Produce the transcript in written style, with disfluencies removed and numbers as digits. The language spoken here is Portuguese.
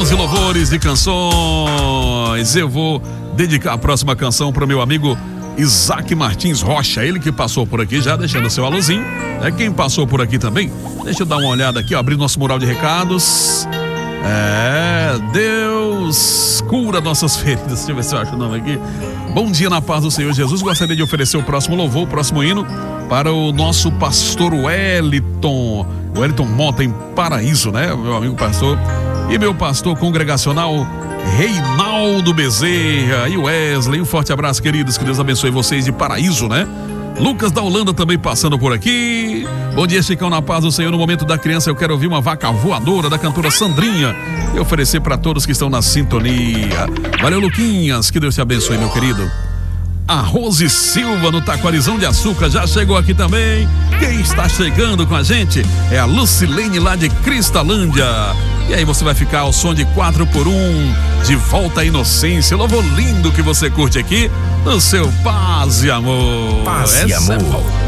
11 louvores de canções. Eu vou dedicar a próxima canção para o meu amigo Isaac Martins Rocha, ele que passou por aqui já, deixando o seu alôzinho. Quem passou por aqui também, deixa eu dar uma olhada aqui, ó, abrir nosso mural de recados. Deus cura nossas feridas. Deixa eu ver se eu acho o nome aqui. Bom dia na paz do Senhor Jesus. Gostaria de oferecer o próximo louvor, o próximo hino para o nosso pastor Wellington Mota, em Paraíso, né? Meu amigo pastor e meu pastor congregacional Reinaldo Bezerra e Wesley. Um forte abraço, queridos, que Deus abençoe vocês de Paraíso, né? Lucas da Holanda também passando por aqui. Bom dia, Chicão, na paz do Senhor. No momento da criança eu quero ouvir uma vaca voadora da cantora Sandrinha e oferecer para todos que estão na sintonia. Valeu, Luquinhas, que Deus te abençoe, meu querido. A Rose Silva no Taquarizão de Açúcar já chegou aqui também. Quem está chegando com a gente é a Lucilene lá de Cristalândia. E aí você vai ficar ao som de 4x1, De Volta à Inocência. Louvor lindo que você curte aqui no seu Paz e Amor. Paz e Amor.